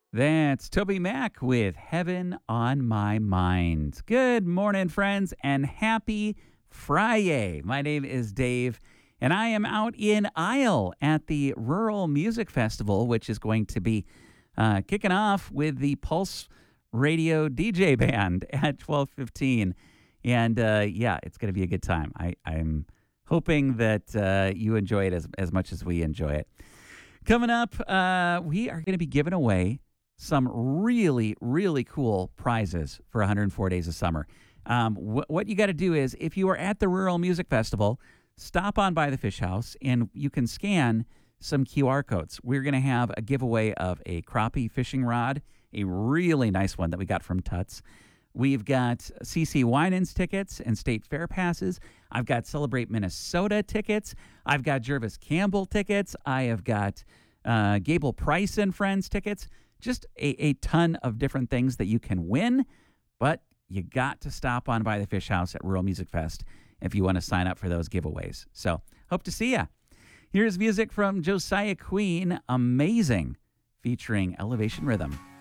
That's Toby Mac with Heaven on My Mind. Good morning, friends, and happy Friday. My name is Dave, and I am out in Isle at the Rural Music Festival, which is going to be kicking off with the Pulse Radio DJ Band at 12:15. And yeah, it's going to be a good time. I'm hoping that you enjoy it as much as we enjoy it. Coming up, we are going to be giving away some really, really cool prizes for 104 Days of Summer. What you got to do is, if you are at the Rural Music Festival, stop on by the Fish House and you can scan some QR codes. We're going to have a giveaway of a crappie fishing rod, a really nice one that we got from Tuts. We've got CC Winans tickets and State Fair passes. I've got Celebrate Minnesota tickets. I've got Jervis Campbell tickets. I have got Gable Price and Friends tickets. Just a ton of different things that you can win, but you got to stop on by the Fish House at Rural Music Fest if you want to sign up for those giveaways. So hope to see ya. Here's music from Josiah Queen, Amazing, featuring Elevation Rhythm.